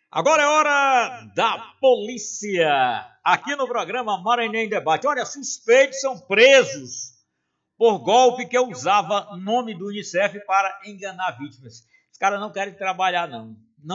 Agora é hora da polícia. Aqui no programa Maranhão em Debate. Olha, suspeitos são presos por golpe que usava nome do Unicef para enganar vítimas. Os caras não querem trabalhar, não.